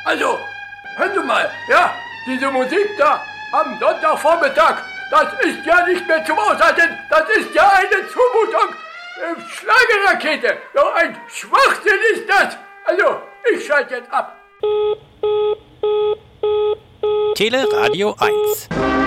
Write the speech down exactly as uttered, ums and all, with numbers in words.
Also, hören Sie mal, ja, diese Musik da am Sonntagvormittag, das ist ja nicht mehr zum Aushalten, das ist ja eine Zumutung. Äh, Schlagerrakete, so ein Schwachsinn ist das. Also, ich schalte jetzt ab. Teleradio eins.